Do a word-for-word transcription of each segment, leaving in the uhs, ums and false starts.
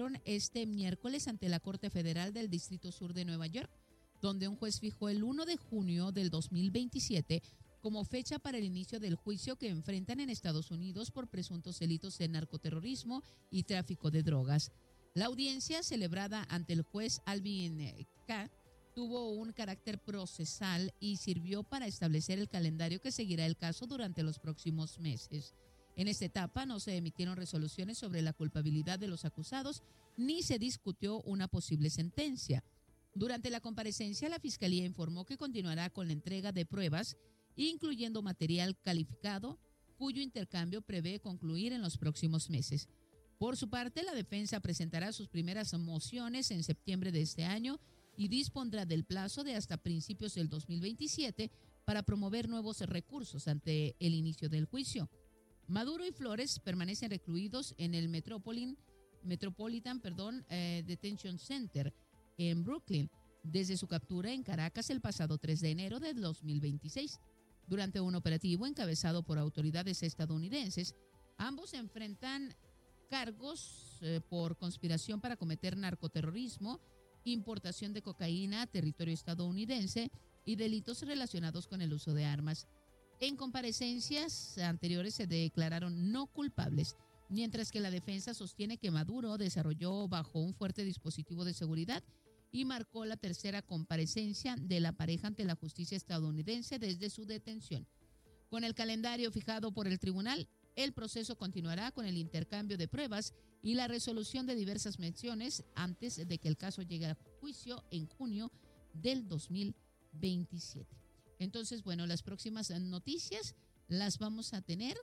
este miércoles ante la Corte Federal del Distrito Sur de Nueva York, donde un juez fijó el primero de junio del dos mil veintisiete como fecha para el inicio del juicio que enfrentan en Estados Unidos por presuntos delitos de narcoterrorismo y tráfico de drogas. La audiencia, celebrada ante el juez Alvin K., tuvo un carácter procesal y sirvió para establecer el calendario que seguirá el caso durante los próximos meses. En esta etapa no se emitieron resoluciones sobre la culpabilidad de los acusados ni se discutió una posible sentencia. Durante la comparecencia, la Fiscalía informó que continuará con la entrega de pruebas, incluyendo material calificado, cuyo intercambio prevé concluir en los próximos meses. Por su parte, la defensa presentará sus primeras mociones en septiembre de este año y dispondrá del plazo de hasta principios del dos mil veintisiete para promover nuevos recursos ante el inicio del juicio. Maduro y Flores permanecen recluidos en el Metropolitan, Metropolitan perdón, eh, Detention Center en Brooklyn desde su captura en Caracas el pasado tres de enero de dos mil veintiséis. Durante un operativo encabezado por autoridades estadounidenses, ambos enfrentan cargos eh, por conspiración para cometer narcoterrorismo, importación de cocaína a territorio estadounidense y delitos relacionados con el uso de armas. En comparecencias anteriores se declararon no culpables, mientras que la defensa sostiene que Maduro desarrolló bajo un fuerte dispositivo de seguridad y marcó la tercera comparecencia de la pareja ante la justicia estadounidense desde su detención. Con el calendario fijado por el tribunal, el proceso continuará con el intercambio de pruebas y la resolución de diversas menciones antes de que el caso llegue a juicio en junio del dos mil veintisiete. Entonces, bueno, las próximas noticias las vamos a tener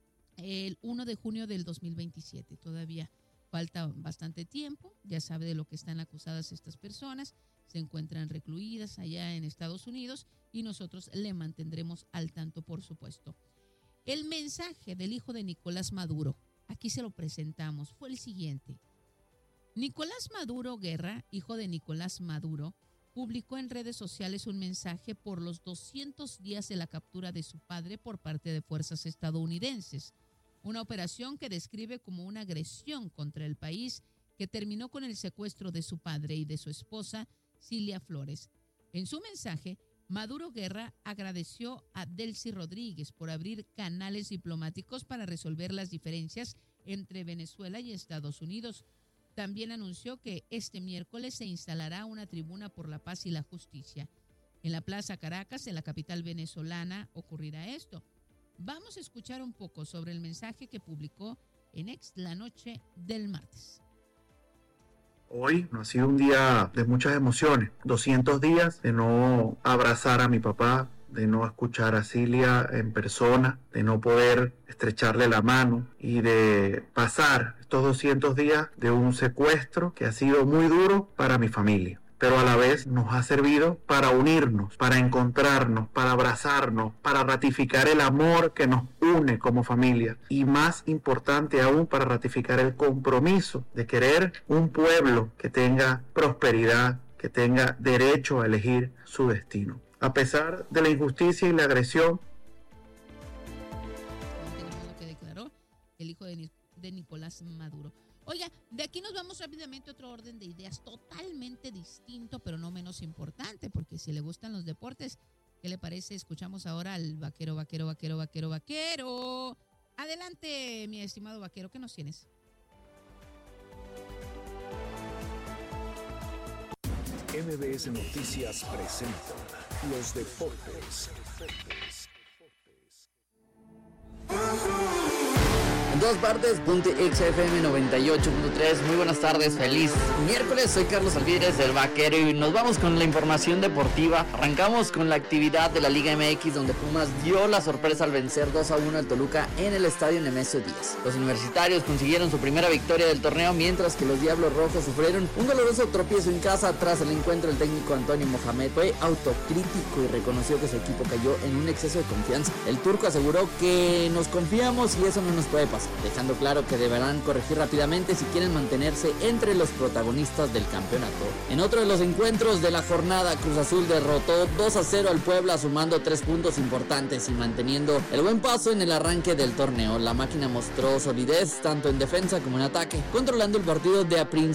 el primero de junio del dos mil veintisiete. Todavía falta bastante tiempo, ya sabe de lo que están acusadas estas personas, se encuentran recluidas allá en Estados Unidos y nosotros le mantendremos al tanto, por supuesto. El mensaje del hijo de Nicolás Maduro, aquí se lo presentamos, fue el siguiente. Nicolás Maduro Guerra, hijo de Nicolás Maduro, publicó en redes sociales un mensaje por los doscientos días de la captura de su padre por parte de fuerzas estadounidenses. Una operación que describe como una agresión contra el país que terminó con el secuestro de su padre y de su esposa, Cilia Flores. En su mensaje, Maduro Guerra agradeció a Delcy Rodríguez por abrir canales diplomáticos para resolver las diferencias entre Venezuela y Estados Unidos. También anunció que este miércoles se instalará una tribuna por la paz y la justicia. En la Plaza Caracas, en la capital venezolana, ocurrirá esto. Vamos a escuchar un poco sobre el mensaje que publicó en X la noche del martes. Hoy no ha sido un día de muchas emociones, doscientos días de no abrazar a mi papá, de no escuchar a Cilia en persona, de no poder estrecharle la mano y de pasar estos doscientos días de un secuestro que ha sido muy duro para mi familia, pero a la vez nos ha servido para unirnos, para encontrarnos, para abrazarnos, para ratificar el amor que nos une como familia y más importante aún para ratificar el compromiso de querer un pueblo que tenga prosperidad, que tenga derecho a elegir su destino. A pesar de la injusticia y la agresión. Tenemos lo que declaró el hijo de, de Nicolás Maduro. Oiga, de aquí nos vamos rápidamente a otro orden de ideas totalmente distinto, pero no menos importante, porque si le gustan los deportes, ¿qué le parece? Escuchamos ahora al vaquero, vaquero, vaquero, vaquero, vaquero. Adelante, mi estimado vaquero, ¿qué nos tienes? M B S Noticias presenta los deportes. En todas partes, Ponte X F M noventa y ocho punto tres. Muy buenas tardes, feliz miércoles. Soy Carlos Alvidres del Vaquero y nos vamos con la información deportiva. Arrancamos con la actividad de la Liga M X, donde Pumas dio la sorpresa al vencer dos a uno al Toluca en el estadio Nemesio Díaz. Los universitarios consiguieron su primera victoria del torneo, mientras que los Diablos Rojos sufrieron un doloroso tropiezo en casa. Tras el encuentro, el técnico Antonio Mohamed fue autocrítico y reconoció que su equipo cayó en un exceso de confianza. El turco aseguró que nos confiamos y eso no nos puede pasar. dejando claro que deberán corregir rápidamente si quieren mantenerse entre los protagonistas del campeonato. En otro de los encuentros de la jornada, Cruz Azul derrotó dos a cero al Puebla, sumando tres puntos importantes y manteniendo el buen paso en el arranque del torneo. La máquina mostró solidez tanto en defensa como en ataque, controlando el partido de a principio